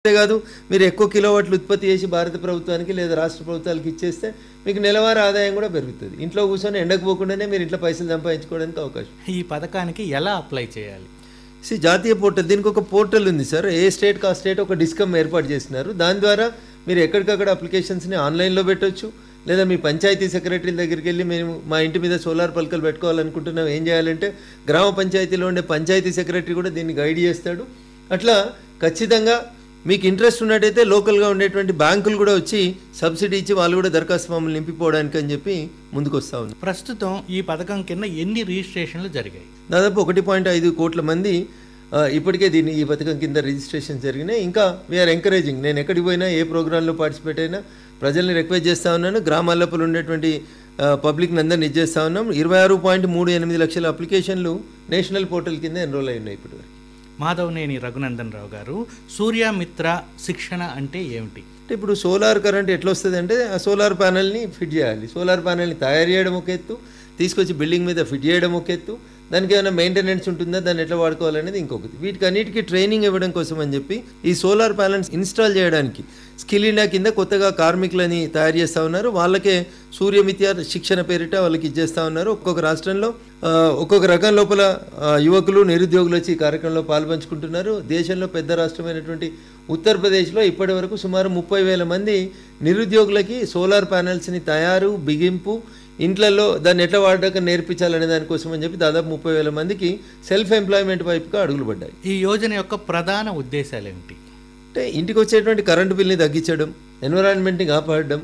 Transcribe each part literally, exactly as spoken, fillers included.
కాదు, మీరు ఎక్కువ కిలోవాట్లు ఉత్పత్తి చేసి భారత ప్రభుత్వానికి లేదా రాష్ట్ర ప్రభుత్వాలకు ఇచ్చేస్తే మీకు నెలవారీ ఆదాయం కూడా పెరుగుతుంది. ఇంట్లో కూర్చొని ఎండకు పోకుండానే మీరు ఇంట్లో పైసలు సంపాదించుకోవడానికి అవకాశం. ఈ పథకానికి ఎలా అప్లై చేయాలి? సి జాతీయ పోర్టల్, దీనికి ఒక పోర్టల్ ఉంది సార్. ఏ స్టేట్కి ఆ స్టేట్ ఒక డిస్కమ్ ఏర్పాటు చేసినారు. దాని ద్వారా మీరు ఎక్కడికక్కడ అప్లికేషన్స్ని ఆన్లైన్లో పెట్టవచ్చు. లేదా మీ పంచాయతీ సెక్రటరీ దగ్గరికి వెళ్ళి మేము మా ఇంటి మీద సోలార్ పలకలు పెట్టుకోవాలనుకుంటున్నాం, ఏం చేయాలంటే గ్రామ పంచాయతీలో ఉండే పంచాయతీ సెక్రటరీ కూడా దీన్ని గైడ్ చేస్తాడు. అట్లా ఖచ్చితంగా మీకు ఇంట్రెస్ట్ ఉన్నట్టయితే లోకల్గా ఉండేటువంటి బ్యాంకులు కూడా వచ్చి సబ్సిడీ ఇచ్చి వాళ్ళు కూడా దరఖాస్తు ఫామ్లు నింపిపోవడానికి అని చెప్పి ముందుకు వస్తూ ఉంది. ప్రస్తుతం ఈ పథకం కింద ఎన్ని రిజిస్ట్రేషన్లు జరిగాయి? దాదాపు ఒకటి పాయింట్ ఐదు కోట్ల మంది ఇప్పటికే దీన్ని ఈ పథకం కింద రిజిస్ట్రేషన్ జరిగినాయి. ఇంకా వీఆర్ ఎంకరేజింగ్, నేను ఎక్కడికి పోయినా ఏ ప్రోగ్రాంలో పార్టిసిపేట్ అయినా ప్రజల్ని రిక్వెస్ట్ చేస్తూ ఉన్నాను. గ్రామాల్లోపల ఉండేటువంటి పబ్లిక్ని అందరిని ఇచ్చేస్తూ ఉన్నాం. ఇరవై ఆరు పాయింట్ మూడు ఎనిమిది లక్షల అప్లికేషన్లు నేషనల్ పోర్టల్ కింద ఎన్రోల్ అయి ఉన్నాయి ఇప్పటివరకు. మాధవనేని రఘునందన్ రావు గారు, సూర్యమిత్ర శిక్షణ అంటే ఏమిటి? అంటే ఇప్పుడు సోలార్ కరెంట్ ఎట్లా వస్తుంది అంటే ఆ సోలార్ ప్యానెల్ని ఫిట్ చేయాలి. సోలార్ ప్యానెల్ని తయారు చేయడం ఒక ఎత్తు, తీసుకొచ్చి బిల్డింగ్ మీద ఫిట్ చేయడం ఒక ఎత్తు, దానికి ఏమైనా మెయింటెనెన్స్ ఉంటుందా, దాన్ని ఎట్లా వాడుకోవాలనేది ఇంకొకటి. వీటికి అన్నిటికీ ట్రైనింగ్ ఇవ్వడం కోసం అని చెప్పి ఈ సోలార్ ప్యానెల్స్ ఇన్స్టాల్ చేయడానికి స్కిల్ ఇండియా కింద కొత్తగా కార్మికులని తయారు చేస్తూ ఉన్నారు. వాళ్ళకే సూర్యమిత్ర శిక్షణ పేరిట వాళ్ళకి ఇచ్చేస్తూ ఉన్నారు. ఒక్కొక్క రాష్ట్రంలో ఒక్కొక్క రకం లోపల యువకులు నిరుద్యోగులు వచ్చి ఈ కార్యక్రమంలో పాల్పంచుకుంటున్నారు. దేశంలో పెద్ద రాష్ట్రమైనటువంటి ఉత్తరప్రదేశ్లో ఇప్పటి వరకు సుమారు ముప్పై వేల మంది నిరుద్యోగులకి సోలార్ ప్యానెల్స్ని తయారు, బిగింపు, ఇంట్లలో దాన్ని ఎట్లా వాడక నేర్పించాలనే దానికోసం అని చెప్పి దాదాపు ముప్పై వేల మందికి సెల్ఫ్ ఎంప్లాయ్మెంట్ వైపుగా అడుగులు పడ్డాయి. ఈ యోజన యొక్క ప్రధాన ఉద్దేశాలు ఏమిటి? అంటే ఇంటికి వచ్చేటువంటి కరెంటు బిల్ని తగ్గించడం, ఎన్విరాన్మెంట్ని కాపాడడం,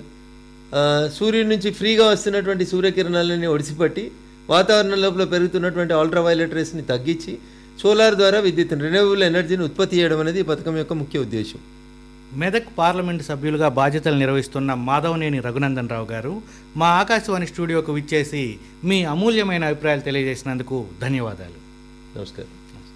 సూర్యుడి నుంచి ఫ్రీగా వస్తున్నటువంటి సూర్యకిరణాలని ఒడిసిపట్టి వాతావరణం లోపల పెరుగుతున్నటువంటి అల్ట్రావైలెట్ రేస్ని తగ్గించి సోలార్ ద్వారా విద్యుత్ రెన్యూవబుల్ ఎనర్జీని ఉత్పత్తి చేయడం అనేది ఈ పథకం యొక్క ముఖ్య ఉద్దేశం. మెదక్ పార్లమెంటు సభ్యులుగా బాధ్యతలు నిర్వహిస్తున్న మాధవనేని రఘునందన్ రావు గారు మా ఆకాశవాణి స్టూడియోకు విచ్చేసి మీ అమూల్యమైన అభిప్రాయాలు తెలియజేసినందుకు ధన్యవాదాలు. నమస్కారం.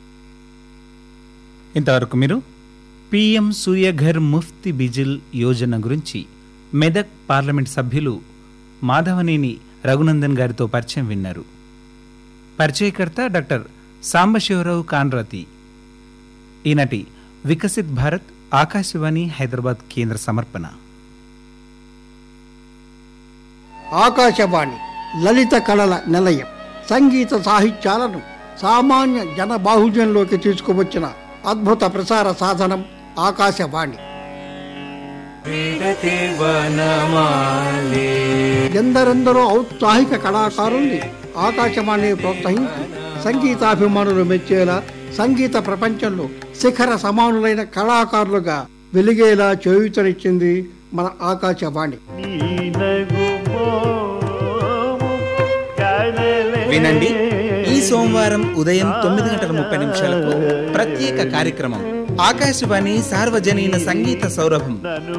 ఇంతవరకు మీరు పిఎం సూర్యఘర్ ముఫ్తీ బిజిల్ యోజన గురించి మెదక్ పార్లమెంట్ సభ్యులు మాధవనేని రఘునందన్ గారితో పరిచయం విన్నారు. పరిచయకర్త డాక్టర్ సాంబశివరావు కాన్రాతి. ఈనాటి వికసిత్ భారత్ ఆకాశవాణి హైదరాబాద్ కేంద్ర సమర్పణ. ఆకాశవాణి లలిత కళల నిలయం, సంగీత సాహిత్యాలను సామాన్య జన బాహుజ్యంలోకి తీసుకువచ్చిన అద్భుత ప్రసార సాధనం ఆకాశవాణి. ఎందరెందరో ఔత్సాహిక కళాకారుల్ని ఆకాశవాణి ప్రోత్సహించి సంగీతాభిమానులు మెచ్చేలా సంగీత ప్రపంచంలో శిఖర సమానులైన కళాకారులుగా వెలిగేలా చేయూతనిచ్చింది మన ఆకాశవాణి. వినండి, ఈ సోమవారం ఉదయం తొమ్మిది గంటల ముప్పై నిమిషాలకు ప్రత్యేక కార్యక్రమం ఆకాశవాణి సార్వజనీన సంగీత సౌరభం.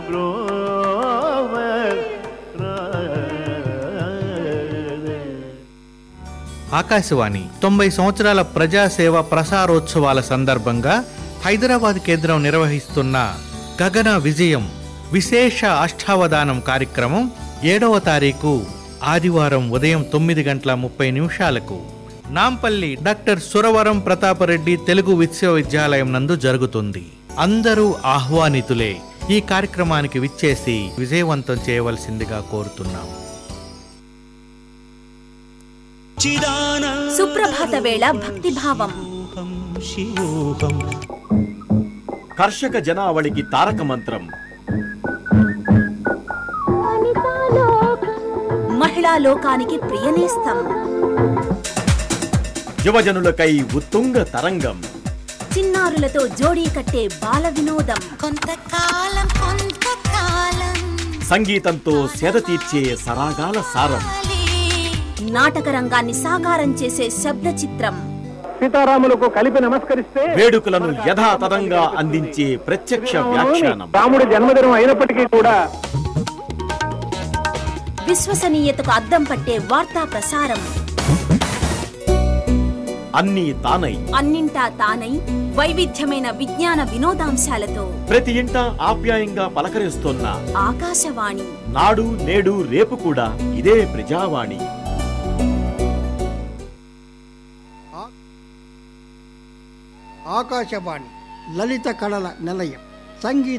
ఆకాశవాణి తొంభై సంవత్సరాల ప్రజాసేవ ప్రసారోత్సవాల సందర్భంగా హైదరాబాద్ కేంద్రం నిర్వహిస్తున్న గగన విజయం విశేష అష్టావధానం కార్యక్రమం ఏడవ తారీఖు ఆదివారం ఉదయం తొమ్మిది గంటల ముప్పై నిమిషాలకు నాంపల్లి డాక్టర్ సురవరం ప్రతాపరెడ్డి తెలుగు విశ్వవిద్యాలయం నందు జరుగుతుంది. అందరూ ఆహ్వానితులే. ఈ కార్యక్రమానికి విచ్చేసి విజయవంతం చేయవలసిందిగా కోరుతున్నాం. సుప్రభాత వేళ భక్తిభావం, కర్షక జనావళికి తారక మంత్రం, మహిళా లోకానికి ప్రియనేస్తం, యువజనులకై ఉత్తుంగ తరంగం, చిన్నారులతో జోడీ కట్టే బాల వినోదం, కొంతకాలం కొంతకాలం సంగీతంతో సేద తీర్చే సరాగాల సారం, నాటక రంగాన్ని సాకారం చేసే శబ్ద చిత్రం, సీతారాములకు కలిపి నమస్కరిస్తే వేడుకలను యథాతథంగా అందించే ప్రత్యక్ష వ్యాఖ్యానం, రాముడి జన్మదినం అయినప్పటికీ కూడా విశ్వసనీయతకు అద్దం పట్టే వార్తా ప్రసారం, అన్నీ తానై అన్నింటా తానై వైవిధ్యమైన విజ్ఞాన వినోదాంశాలతో ప్రతి ఇంట ఆప్యాయంగా పలకరిస్తున్న ఆకాశవాణి నాడు నేడు రేపు కూడా ఇదే ప్రజావాణి. ఆకాశవాణి లలిత కళల నిలయం, సంగీత